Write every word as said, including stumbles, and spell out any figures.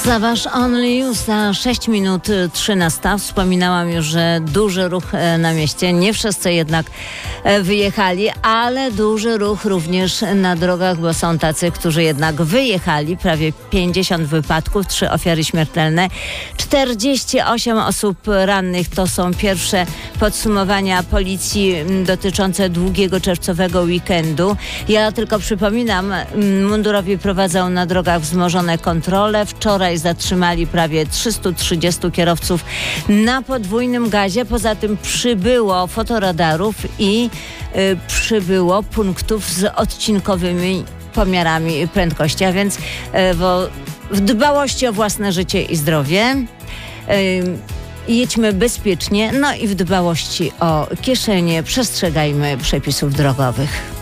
Savage Only You za sześć minut trzynasta. Wspominałam już, że duży ruch na mieście. Nie wszyscy jednak wyjechali, ale duży ruch również na drogach, bo są tacy, którzy jednak wyjechali. Prawie pięćdziesiąt wypadków, trzy ofiary śmiertelne, czterdzieści osiem osób rannych. To są pierwsze podsumowania policji dotyczące długiego czerwcowego weekendu. Ja tylko przypominam, mundurowi prowadzą na drogach wzmożone kontrole. Wczoraj zatrzymali prawie trzystu trzydziestu kierowców na podwójnym gazie. Poza tym przybyło fotoradarów i y, przybyło punktów z odcinkowymi pomiarami prędkości, a więc y, bo w dbałości o własne życie i zdrowie y, jedźmy bezpiecznie, no i w dbałości o kieszenie przestrzegajmy przepisów drogowych.